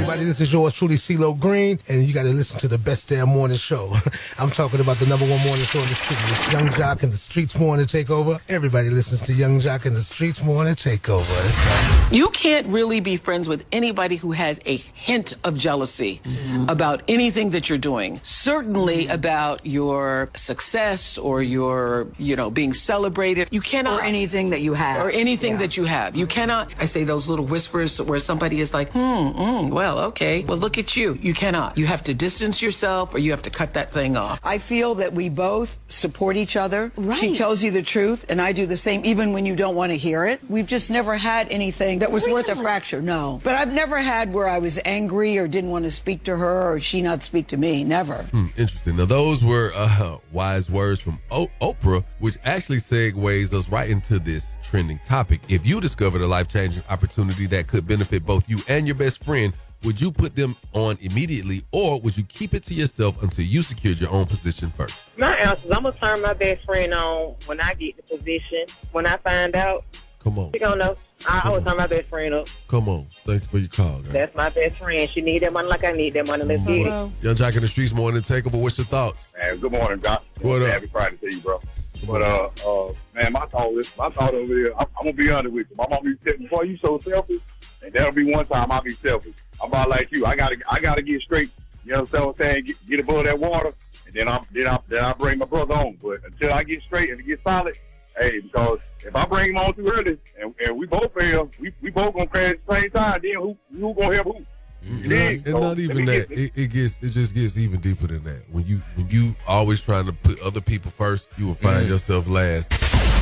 everybody. This is yours truly, CeeLo Green, and you got to listen to the best damn morning show. I'm talking about the number one morning show in the city. It's Young Jock and the Streets Morning Takeover. Everybody listens to Young Jock and the Streets Morning Takeover. That's right. You can't really be friends with anybody who has a hint of jealousy about anything that you're doing. Certainly about your success or your, being celebrated. You cannot. Or anything that you have. Or anything that you have. You cannot, I say those little whispers where somebody is like, well, okay, well, look at you. You cannot. You have to distance yourself or you have to cut that thing off. I feel that we both support each other. Right. She tells you the truth, and I do the same, even when you don't want to hear it. We've just never had anything that was worth a fracture, no. But I've never had where I was angry or didn't want to speak to her or she not speak to me, never. Interesting. Now, those were wise words from Oprah, which actually segues us right into this trending topic. If you discovered a life-changing opportunity that could benefit both you and your best friend, would you put them on immediately, or would you keep it to yourself until you secured your own position first? My answer is I'm going to turn my best friend on when I get the position. When I find out, come on. She don't know. I will turn my best friend up. Come on. Thank you for your call, girl. That's my best friend. She need that money like I need that money. Let's get it. Young Jock in the Streets Morning Takeover. What's your thoughts? Man, good morning, Doc. What up? Happy Friday to you, bro. But, man, my thought over here, I'm going to be honest with you. My mom used to tell me, boy, you so selfish. And that'll be one time I'll be selfish. I'm about like you. I gotta get straight. You know what I'm saying? Get above that water, and then I bring my brother on. But until I get straight and get solid, hey, because if I bring him on too early and we both fail, we both gonna crash at the same time. Then who gonna help who? Not even that. It just gets even deeper than that. When you always trying to put other people first, you will find yourself last.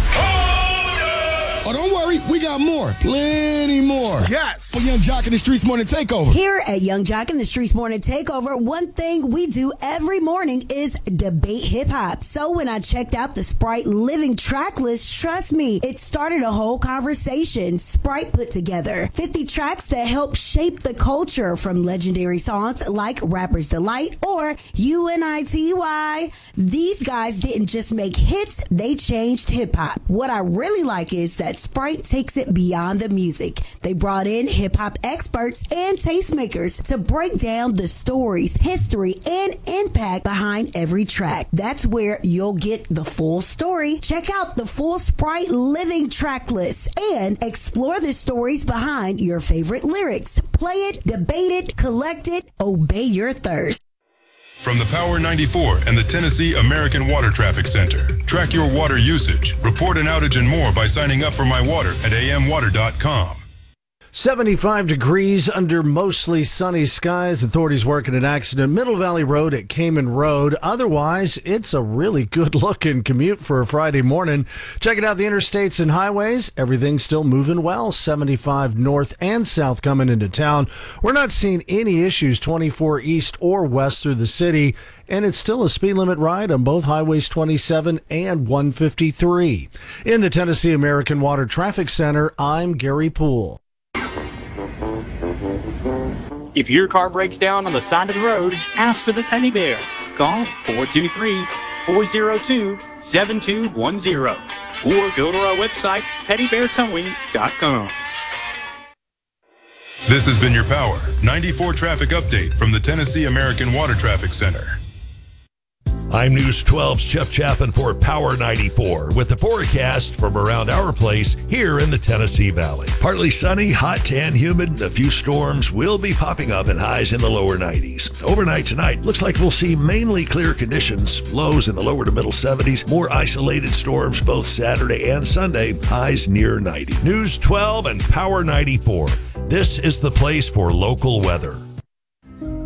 Oh, don't worry. We got more. Plenty more. Yes. For Young Jock in the Streets Morning Takeover. Here at Young Jock in the Streets Morning Takeover, one thing we do every morning is debate hip-hop. So when I checked out the Sprite Living track list, trust me, it started a whole conversation. Sprite put together 50 tracks that help shape the culture, from legendary songs like Rapper's Delight or UNITY. These guys didn't just make hits, they changed hip-hop. What I really like is that Sprite takes it beyond the music. They brought in hip-hop experts and tastemakers to break down the stories, history, and impact behind every track. That's where you'll get the full story. Check out the full Sprite Living track list and explore the stories behind your favorite lyrics. Play it, debate it, collect it, obey your thirst. From the Power 94 and the Tennessee American Water Traffic Center. Track your water usage, report an outage and more by signing up for My Water at amwater.com. 75 degrees under mostly sunny skies. Authorities working an accident Middle Valley Road at Cayman Road. Otherwise, it's a really good-looking commute for a Friday morning. Checking out the interstates and highways. Everything's still moving well. 75 north and south coming into town. We're not seeing any issues 24 east or west through the city. And it's still a speed limit ride on both Highways 27 and 153. In the Tennessee American Water Traffic Center, I'm Gary Poole. If your car breaks down on the side of the road, ask for the Teddy Bear. Call 423-402-7210 or go to our website, teddybeartowing.com. This has been your Power 94 traffic update from the Tennessee American Water Traffic Center. I'm News 12's Jeff Chapin for Power 94 with the forecast from around our place here in the Tennessee Valley. Partly sunny, hot to and humid, and a few storms will be popping up and highs in the lower 90s. Overnight tonight, looks like we'll see mainly clear conditions, lows in the lower to middle 70s, more isolated storms both Saturday and Sunday, highs near 90. News 12 and Power 94. This is the place for local weather.